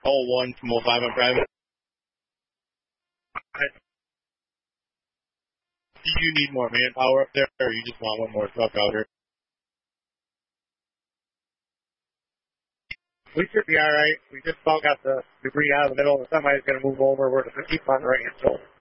01 from 05 on private. Do you need more manpower up there, or you just want one more truck out here? We should be alright. We just about got the debris out of the middle. The semi is going to move over. We're going to keep on right hand shoulder.